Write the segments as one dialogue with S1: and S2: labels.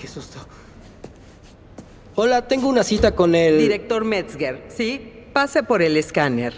S1: qué susto. Hola, tengo una cita con el...
S2: Director Metzger, ¿sí? Pase por el escáner.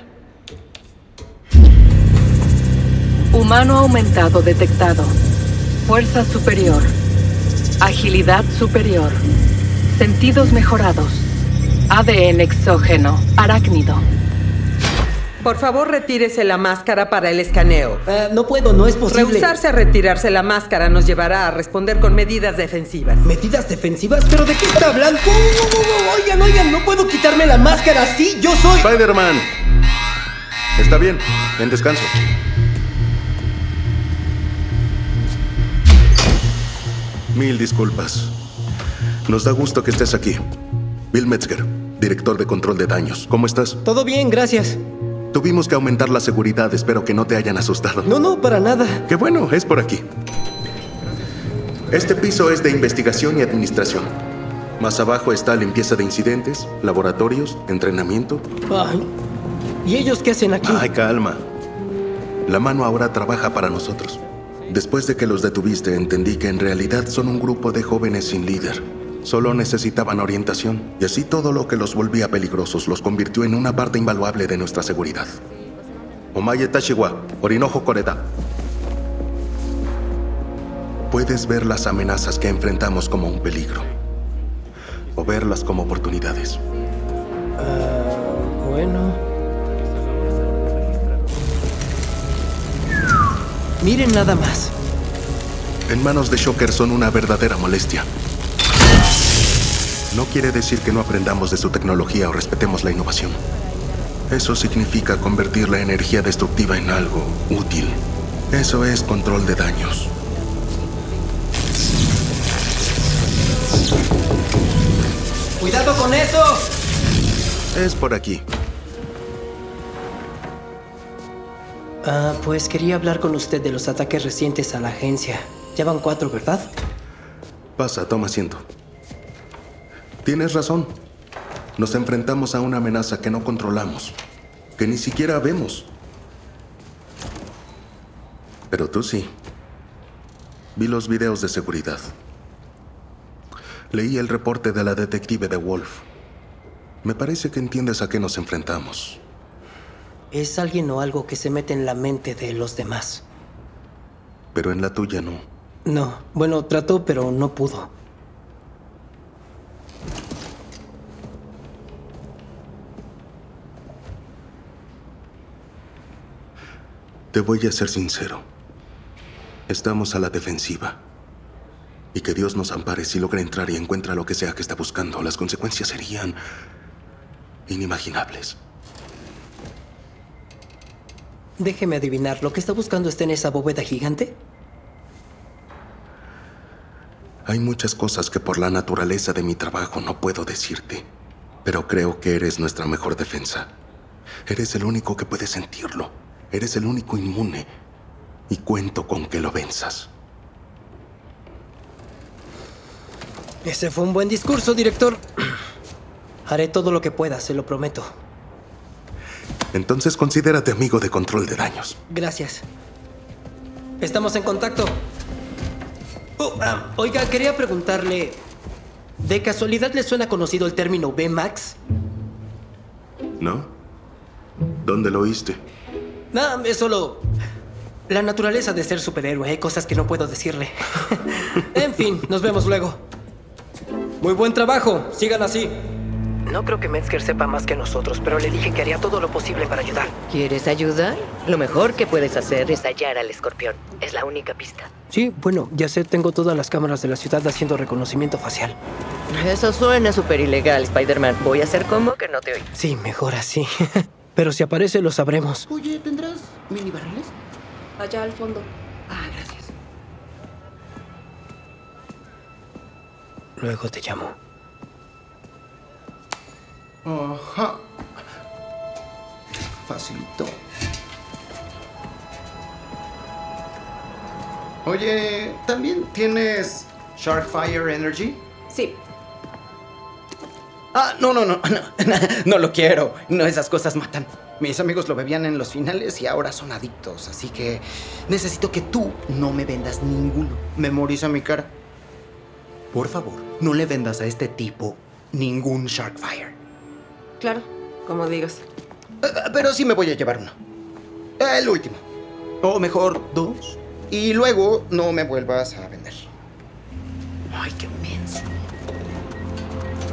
S3: Humano aumentado detectado. Fuerza superior. Agilidad superior. Sentidos mejorados. ADN exógeno. Arácnido.
S2: Por favor, retírese la máscara para el escaneo.
S1: No puedo, no es posible.
S2: Rehusarse a retirarse la máscara nos llevará a responder con medidas defensivas.
S1: ¿Medidas defensivas? ¿Pero de qué está hablando? Oigan, no puedo quitarme la máscara así. Yo soy...
S4: Spider-Man. Está bien, en descanso. Mil disculpas. Nos da gusto que estés aquí. Bill Metzger, director de control de daños. ¿Cómo estás?
S1: Todo bien, gracias.
S4: Tuvimos que aumentar la seguridad. Espero que no te hayan asustado.
S1: No, para nada.
S4: Qué bueno, es por aquí. Este piso es de investigación y administración. Más abajo está limpieza de incidentes, laboratorios, entrenamiento.
S1: Ay, ¿y ellos qué hacen aquí?
S4: Ay, calma. La mano ahora trabaja para nosotros. Después de que los detuviste, entendí que en realidad son un grupo de jóvenes sin líder. Solo necesitaban orientación. Y así todo lo que los volvía peligrosos los convirtió en una parte invaluable de nuestra seguridad. Omaye Tashiwa, Orinojo Koreda. Puedes ver las amenazas que enfrentamos como un peligro. O verlas como oportunidades.
S1: Bueno. Miren nada más.
S4: En manos de Shocker son una verdadera molestia. No quiere decir que no aprendamos de su tecnología o respetemos la innovación. Eso significa convertir la energía destructiva en algo útil. Eso es control de daños.
S1: ¡Cuidado con eso!
S4: Es por aquí.
S1: Pues quería hablar con usted de los ataques recientes a la agencia. Ya van 4, ¿verdad?
S4: Pasa, toma asiento. Tienes razón. Nos enfrentamos a una amenaza que no controlamos, que ni siquiera vemos. Pero tú sí. Vi los videos de seguridad. Leí el reporte de la detective de Wolf. Me parece que entiendes a qué nos enfrentamos.
S1: Es alguien o algo que se mete en la mente de los demás.
S4: Pero en la tuya no.
S1: No, bueno, trató, pero no pudo.
S4: Te voy a ser sincero. Estamos a la defensiva. Y que Dios nos ampare si logra entrar y encuentra lo que sea que está buscando. Las consecuencias serían inimaginables.
S1: Déjeme adivinar, ¿lo que está buscando está en esa bóveda gigante?
S4: Hay muchas cosas que por la naturaleza de mi trabajo no puedo decirte. Pero creo que eres nuestra mejor defensa. Eres el único que puede sentirlo. Eres el único inmune. Y cuento con que lo venzas.
S1: Ese fue un buen discurso, director. Haré todo lo que pueda, se lo prometo.
S4: Entonces considérate amigo de control de daños.
S1: Gracias. Estamos en contacto. Oiga, quería preguntarle... ¿De casualidad le suena conocido el término B-Max?
S4: ¿No? ¿Dónde lo oíste?
S1: Es solo... la naturaleza de ser superhéroe. Hay cosas que no puedo decirle. En fin, nos vemos luego. Muy buen trabajo. Sigan así. No creo que Metzger sepa más que nosotros, pero le dije que haría todo lo posible para ayudar.
S5: ¿Quieres ayudar? Lo mejor que puedes hacer es hallar al escorpión. Es la única pista.
S1: Sí, bueno, ya sé, tengo todas las cámaras de la ciudad haciendo reconocimiento facial.
S5: Eso suena súper ilegal, Spider-Man. Voy a hacer como que no te oí.
S1: Sí, mejor así. Pero si aparece, lo sabremos.
S6: Oye, ¿tendrás mini barriles?
S7: Allá al fondo.
S6: Ah, gracias.
S1: Luego te llamo.
S6: Ajá. Facilito. Oye, ¿también tienes Sharkfire Energy?
S7: Sí.
S6: Ah, no, no lo quiero. No, esas cosas matan. Mis amigos lo bebían en los finales y ahora son adictos, así que necesito que tú no me vendas ninguno. Memoriza mi cara. Por favor, no le vendas a este tipo ningún Sharkfire.
S2: Claro, como digas.
S6: Pero sí me voy a llevar uno. El último. O mejor, 2. Y luego no me vuelvas a vender. Ay, qué menso.